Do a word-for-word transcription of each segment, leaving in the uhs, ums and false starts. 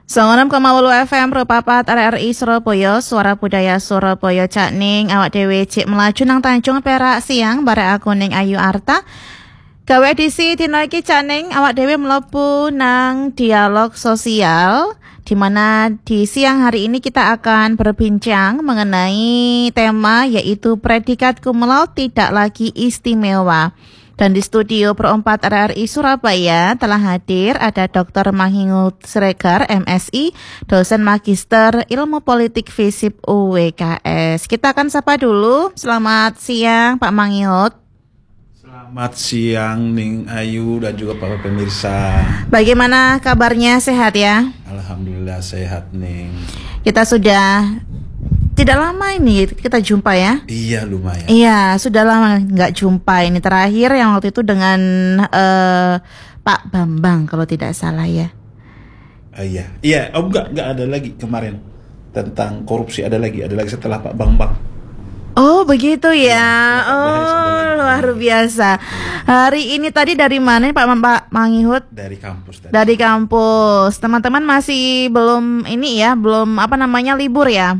Songonem koma wolu F M Rupapat R R I Surabaya, Suara Budaya Surabaya Cak Ning awak dhewe cek melaju nang Tanjung Perak siang bareng aku ning Ayu Arta. Gawe edisi dina iki Cak Ning awak dhewe mlebu nang dialog sosial di mana di siang hari ini kita akan berbincang mengenai tema yaitu predikat cum laude tidak lagi istimewa. Dan di studio Pro empat R R I Surabaya telah hadir ada Doktor Manghihut Siregar M Si, dosen magister Ilmu Politik FISIP U W K S. Kita akan sapa dulu. Selamat siang Pak Manghihut. Selamat siang Ning Ayu dan juga para pemirsa. Bagaimana kabarnya, sehat ya? Alhamdulillah sehat Ning. Kita sudah tidak lama ini kita jumpa ya. Iya lumayan. Iya sudah lama nggak jumpa ini, terakhir yang waktu itu dengan uh, Pak Bambang kalau tidak salah ya. Uh, iya iya oh enggak enggak ada lagi kemarin tentang korupsi, ada lagi ada lagi setelah Pak Bambang. Oh begitu ya. Oh luar biasa. Hari ini tadi dari mana Pak Pak Manghihut? Dari kampus tadi. Dari kampus. Teman-teman masih belum ini ya, belum apa namanya libur ya?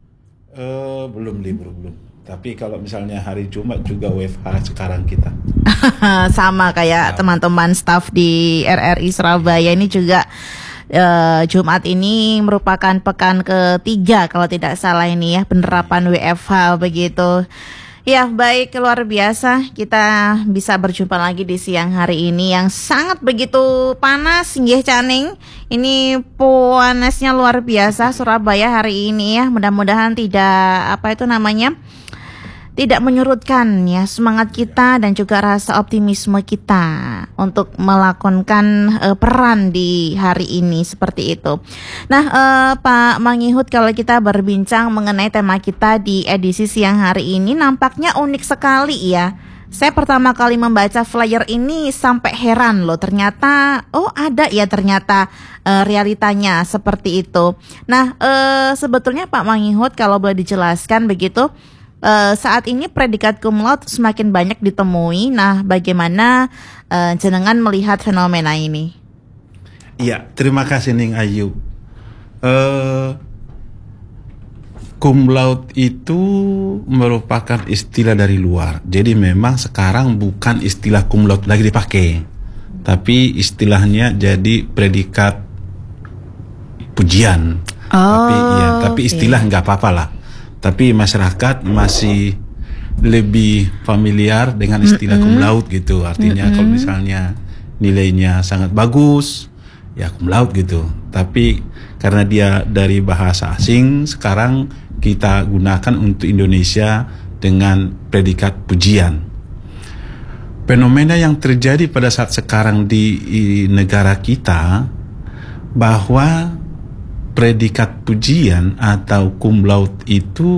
Uh, belum libur belum. Tapi kalau misalnya hari Jumat juga W F H sekarang kita. Sama kayak nah. Teman-teman staf di R R I Surabaya ini juga uh, Jumat ini merupakan pekan ketiga kalau tidak salah ini ya penerapan W F H begitu. Ya baik, luar biasa kita bisa berjumpa lagi di siang hari ini yang sangat begitu panas nggih Cak Ning. Ini panasnya luar biasa Surabaya hari ini ya. Mudah-mudahan tidak apa itu namanya tidak menyurutkan ya semangat kita dan juga rasa optimisme kita untuk melakonkan uh, peran di hari ini seperti itu. Nah, uh, Pak Manghihut, kalau kita berbincang mengenai tema kita di edisi siang hari ini nampaknya unik sekali ya. Saya pertama kali membaca flyer ini sampai heran loh, ternyata oh ada ya ternyata uh, realitanya seperti itu. Nah, uh, sebetulnya Pak Manghihut kalau boleh dijelaskan begitu, Uh, saat ini predikat cum laude semakin banyak ditemui. Nah, bagaimana uh, jenengan melihat fenomena ini? Iya, terima kasih Ning Ayu. Uh, cum laude itu merupakan istilah dari luar. Jadi memang sekarang bukan istilah cum laude lagi dipakai, tapi istilahnya jadi predikat pujian. Oh, tapi ya, tapi istilah okay. nggak apa-apa lah. Tapi masyarakat masih lebih familiar dengan istilah mm-hmm. cum laude gitu. Artinya mm-hmm. kalau misalnya nilainya sangat bagus, ya cum laude gitu. Tapi karena dia dari bahasa asing, sekarang kita gunakan untuk Indonesia dengan predikat pujian. Fenomena yang terjadi pada saat sekarang di, di negara kita, bahwa predikat pujian atau cum laude itu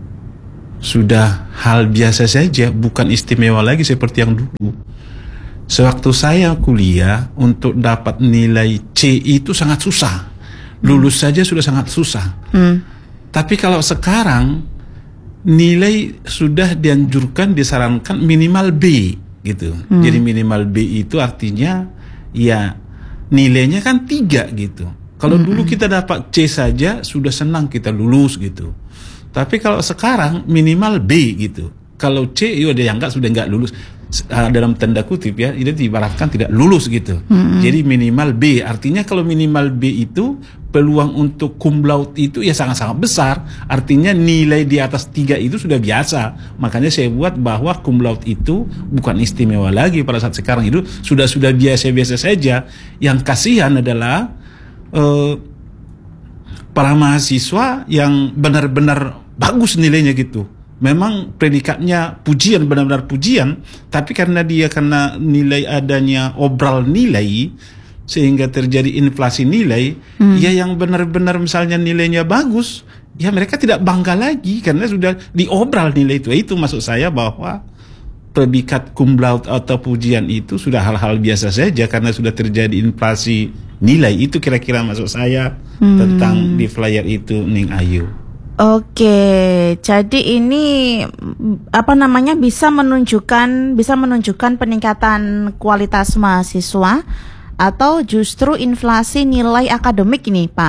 sudah hal biasa saja, bukan istimewa lagi seperti yang dulu. Sewaktu saya kuliah, untuk dapat nilai C itu sangat susah. Lulus hmm. saja sudah sangat susah. Hmm. Tapi kalau sekarang nilai sudah dianjurkan, disarankan minimal B gitu. Hmm. Jadi minimal B itu artinya ya nilainya kan tiga gitu. Kalau mm-hmm. dulu kita dapat C saja sudah senang kita lulus gitu. Tapi kalau sekarang minimal B gitu. Kalau C ya dia anggap sudah enggak lulus. Uh, dalam tanda kutip ya, itu diibaratkan tidak lulus gitu. Mm-hmm. Jadi minimal B. Artinya kalau minimal B itu peluang untuk cum laude itu ya sangat-sangat besar. Artinya nilai di atas tiga itu sudah biasa. Makanya saya buat bahwa cum laude itu bukan istimewa lagi pada saat sekarang, itu sudah-sudah biasa-biasa saja. Yang kasihan adalah Uh, para mahasiswa yang benar-benar bagus nilainya gitu. Memang predikatnya pujian, benar-benar pujian, tapi karena dia karena nilai adanya obral nilai sehingga terjadi inflasi nilai, hmm. ya yang benar-benar misalnya nilainya bagus, ya mereka tidak bangga lagi karena sudah diobral nilai itu. Itu maksud saya bahwa predikat cum laude atau pujian itu sudah hal-hal biasa saja karena sudah terjadi inflasi nilai. Itu kira-kira maksud saya hmm. tentang di flyer itu Ning Ayu. Oke, jadi ini apa namanya bisa menunjukkan bisa menunjukkan peningkatan kualitas mahasiswa atau justru inflasi nilai akademik ini, Pak?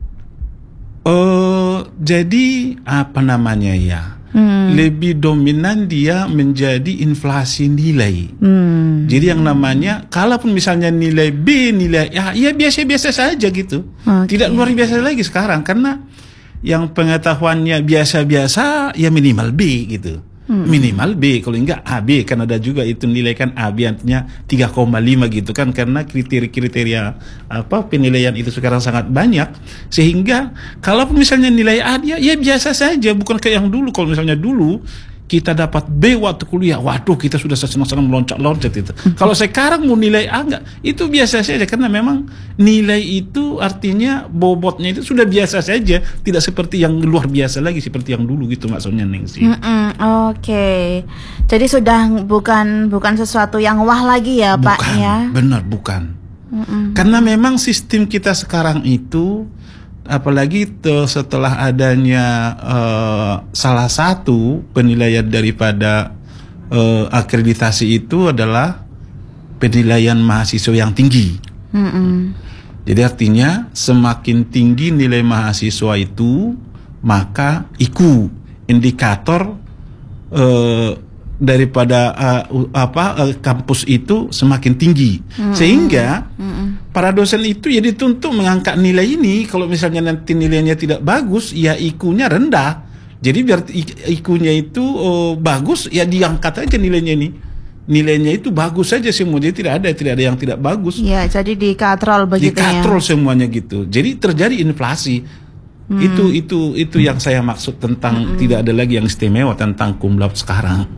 Uh, jadi apa namanya ya? Hmm. Lebih dominan dia menjadi inflasi nilai. Hmm. Jadi yang namanya, kalaupun misalnya nilai B, nilai A, ya biasa-biasa saja gitu. Okay. Tidak luar biasa lagi sekarang, karena yang pengetahuannya biasa-biasa, ya minimal B gitu. Hmm. Minimal B, kalau enggak A B, kan ada juga itu nilai kan A B artinya tiga koma lima gitu kan, karena kriteria-kriteria apa penilaian itu sekarang sangat banyak, sehingga kalaupun misalnya nilai A dia ya biasa saja, bukan kayak yang dulu. Kalau misalnya dulu kita dapat B waktu kuliah, waduh kita sudah senang-senang meloncat-loncat itu. Hmm. Kalau sekarang mau nilai A enggak, itu biasa saja, karena memang nilai itu artinya bobotnya itu sudah biasa saja, tidak seperti yang luar biasa lagi seperti yang dulu gitu maksudnya, Neng sih. Oke, okay. Jadi sudah bukan bukan sesuatu yang wah lagi ya, bukan, Pak ya. Benar, bukan. Mm-mm. Karena memang sistem kita sekarang itu, apalagi setelah adanya uh, salah satu penilaian daripada uh, akreditasi itu adalah penilaian mahasiswa yang tinggi. Mm-mm. Jadi artinya semakin tinggi nilai mahasiswa itu, maka I Q, indikator uh, daripada uh, apa uh, kampus itu semakin tinggi. Mm-mm. Sehingga Mm-mm. para dosen itu ya dituntut mengangkat nilai ini. Kalau misalnya nanti nilainya tidak bagus, ya I Q-nya rendah. Jadi biar I Q-nya itu uh, bagus, ya diangkat aja nilainya ini. Nilainya itu bagus saja semua, jadi tidak ada tidak ada yang tidak bagus. Ya, jadi dikatrol begitu ya. Dikatrol semuanya gitu. Jadi terjadi inflasi. Hmm. Itu itu itu yang saya maksud tentang hmm. tidak ada lagi yang istimewa tentang cum laude sekarang.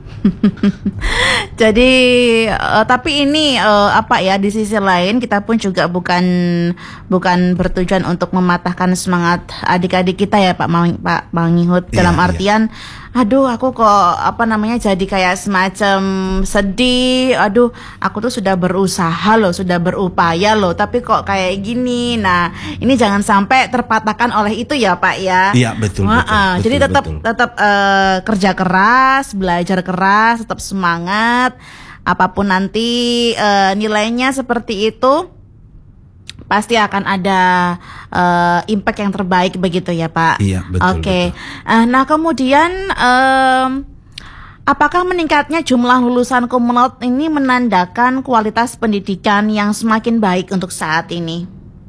Jadi uh, tapi ini uh, apa ya, di sisi lain kita pun juga bukan bukan bertujuan untuk mematahkan semangat adik-adik kita ya Pak Mang, Pak Mangihut, dalam yeah, artian yeah. aduh aku kok apa namanya jadi kayak semacam sedih, aduh aku tuh sudah berusaha loh, sudah berupaya loh, tapi kok kayak gini. Nah ini jangan sampai terpatahkan oleh itu ya Pak ya. Iya betul, Wah, betul, uh, betul. Jadi tetap betul. tetap uh, kerja keras, belajar keras, tetap semangat. Apapun nanti uh, nilainya seperti itu, pasti akan ada uh, impact yang terbaik begitu ya Pak. Iya betul. Oke. Okay. Uh, nah kemudian um, apakah meningkatnya jumlah lulusan cum laude ini menandakan kualitas pendidikan yang semakin baik untuk saat ini?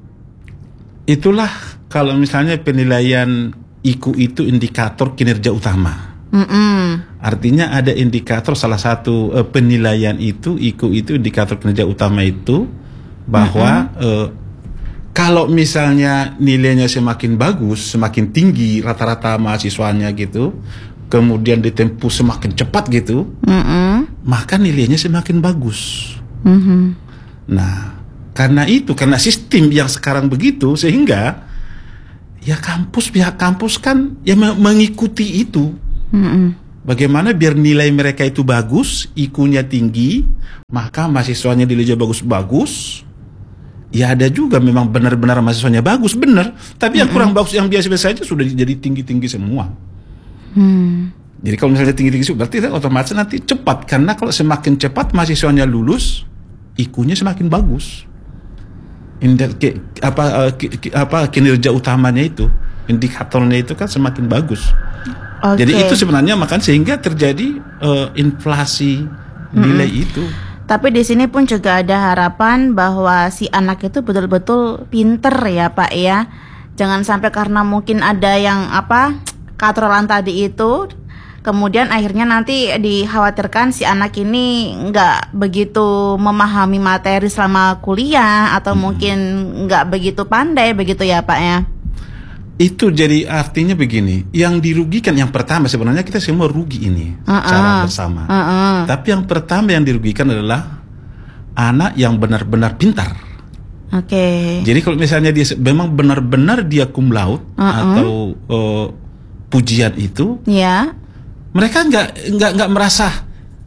Itulah kalau misalnya penilaian I Q itu indikator kinerja utama. Mm-mm. Artinya ada indikator, salah satu uh, penilaian itu I Q itu indikator kinerja utama itu bahwa uh, kalau misalnya nilainya semakin bagus, semakin tinggi rata-rata mahasiswanya gitu, kemudian ditempuh semakin cepat gitu, mm-hmm. maka nilainya semakin bagus. Mm-hmm. Nah, karena itu, karena sistem yang sekarang begitu, sehingga ya kampus, pihak kampus kan ya mengikuti itu. Mm-hmm. Bagaimana biar nilai mereka itu bagus, I Q-nya tinggi, maka mahasiswanya nilainya bagus-bagus. Ya ada juga memang benar-benar mahasiswanya bagus, benar. Tapi yang kurang mm-hmm. bagus, yang biasa-biasa saja sudah jadi tinggi-tinggi semua. Hmm. Jadi kalau misalnya tinggi-tinggi, berarti otomatis nanti cepat. Karena kalau semakin cepat mahasiswanya lulus, I Q-nya semakin bagus. Indek, ke, apa, ke, ke, apa kinerja utamanya itu, indikatornya itu kan semakin bagus. Okay. Jadi itu sebenarnya makan sehingga terjadi uh, inflasi nilai mm-hmm. itu. Tapi di sini pun juga ada harapan bahwa si anak itu betul-betul pinter ya Pak ya. Jangan sampai karena mungkin ada yang apa katrolan tadi itu, kemudian akhirnya nanti dikhawatirkan si anak ini nggak begitu memahami materi selama kuliah atau hmm. mungkin nggak begitu pandai begitu ya Pak ya. Itu jadi artinya begini, yang dirugikan yang pertama sebenarnya kita semua rugi ini uh-uh. secara bersama. Uh-uh. Tapi yang pertama yang dirugikan adalah anak yang benar-benar pintar. Oke. Okay. Jadi kalau misalnya dia memang benar-benar dia cum laude uh-uh. atau uh, pujian itu, ya, yeah. mereka nggak nggak nggak merasa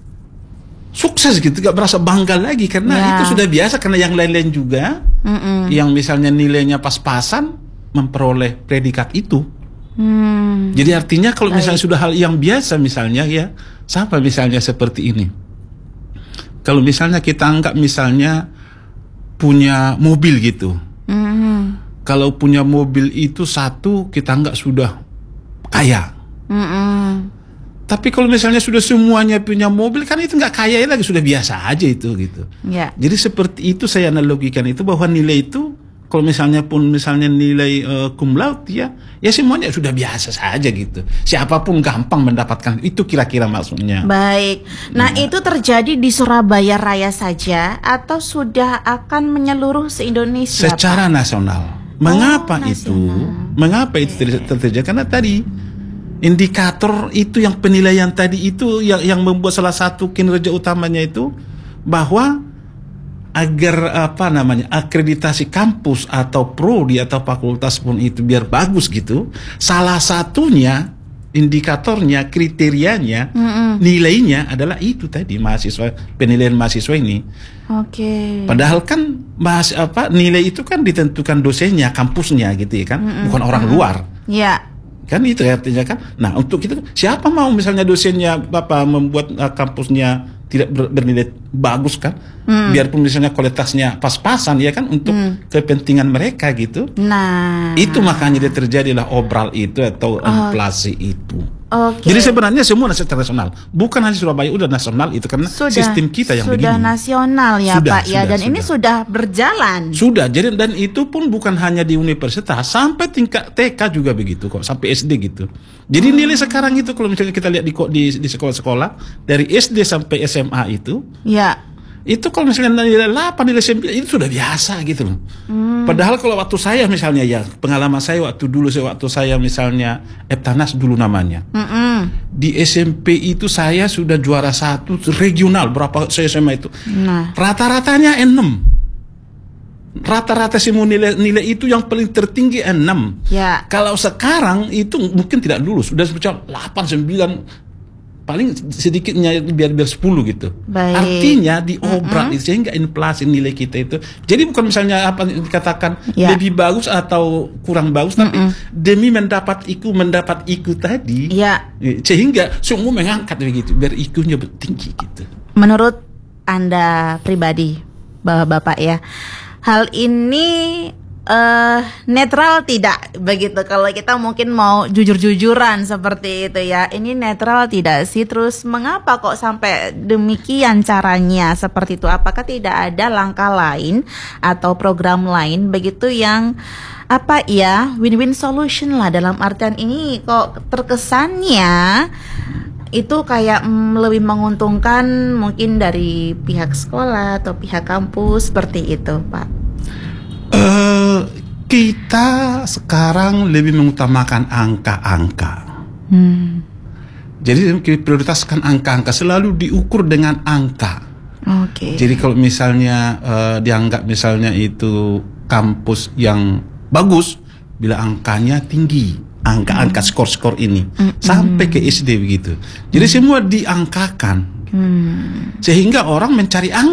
sukses gitu, nggak merasa bangga lagi karena yeah. itu sudah biasa, karena yang lain-lain juga uh-uh. yang misalnya nilainya pas-pasan memperoleh predikat itu. Hmm. Jadi artinya kalau misalnya Baik. sudah hal yang biasa misalnya ya, sama misalnya seperti ini. Kalau misalnya kita anggap misalnya punya mobil gitu. Mm-mm. Kalau punya mobil itu satu, kita nggak sudah kaya. Mm-mm. Tapi kalau misalnya sudah semuanya punya mobil, kan itu nggak kaya lagi, sudah biasa aja itu gitu. Ya. Jadi seperti itu saya analogikan itu, bahwa nilai itu kalau misalnya pun misalnya nilai uh, cum laude ya, ya semuanya sudah biasa saja gitu. Siapapun gampang mendapatkan itu, kira-kira maksudnya. Baik. Nah, itu terjadi di Surabaya Raya saja atau sudah akan menyeluruh se-Indonesia? Secara Pak? nasional. Mengapa Oh, itu? nasional. Mengapa itu ter- terjadi? Karena tadi indikator itu yang penilaian tadi itu yang yang membuat salah satu kinerja utamanya itu bahwa agar apa namanya akreditasi kampus atau prodi atau fakultas pun itu biar bagus gitu. Salah satunya indikatornya, kriterianya, Mm-mm. nilainya adalah itu tadi, mahasiswa, penilaian mahasiswa ini. Oke. Padahal kan bahas apa nilai itu kan ditentukan dosennya, kampusnya gitu ya kan, Mm-mm. bukan orang Mm-mm. luar. Ya. Kan itu artinya kan. Nah, untuk itu siapa mau misalnya dosennya apa membuat uh, kampusnya tidak ber- bernilai bagus kan? Hmm. Biarpun misalnya kualitasnya pas-pasan ya kan, untuk Hmm. kepentingan mereka gitu. Nah. Itu makanya dia terjadilah obral itu atau inflasi itu. Oke. Jadi sebenarnya semua secara nasional, bukan hanya Surabaya, udah nasional itu karena Sudah, sistem kita yang sudah begini. nasional ya Sudah, Pak ya, sudah, dan ini sudah. sudah berjalan. Sudah, jadi dan itu pun bukan hanya di universitas, sampai tingkat T K juga begitu kok, sampai S D gitu. Jadi nilai sekarang itu kalau misalnya kita lihat di ko- di, di sekolah-sekolah dari S D sampai S M A itu, Ya. itu kalau misalnya nilai delapan, nilai sembilan itu sudah biasa gitu loh. Hmm. Padahal kalau waktu saya misalnya ya, pengalaman saya waktu dulu saya waktu saya misalnya Eptanas dulu namanya. Mm-mm. Di S M P itu saya sudah juara satu regional berapa saya S M A itu. Nah. Rata-ratanya enam. Rata-rata semua nilai nilai itu yang paling tertinggi enam. Ya. Kalau sekarang itu mungkin tidak lulus, sudah semacam delapan, sembilan, paling sedikitnya biar biar sepuluh gitu. Baik. Artinya diobrak itu sehingga inflasi nilai kita itu. Jadi bukan misalnya apa yang dikatakan Ya. lebih bagus atau kurang bagus, tapi demi mendapat I Q mendapat I Q tadi. Ya. Sehingga semua mengangkat begitu biar I Q-nya tinggi gitu. Menurut Anda pribadi, Bapak-bapak ya, hal ini eh netral tidak begitu? Kalau kita mungkin mau jujur-jujuran seperti itu ya, ini netral tidak sih? Terus mengapa kok sampai demikian caranya seperti itu? Apakah tidak ada langkah lain atau program lain begitu yang apa ya, win-win solution lah, dalam artian ini kok terkesannya itu kayak mm, lebih menguntungkan mungkin dari pihak sekolah atau pihak kampus seperti itu, Pak? Eh, kita sekarang lebih mengutamakan angka-angka. Hmm. Jadi kita prioritaskan angka-angka, selalu diukur dengan angka. Oke. Jadi kalau misalnya eh, dianggap misalnya itu kampus yang bagus, bila angkanya tinggi, angka-angka skor-skor ini sampai ke S D begitu. Jadi semua diangkakan, Hmm. sehingga orang mencari angka.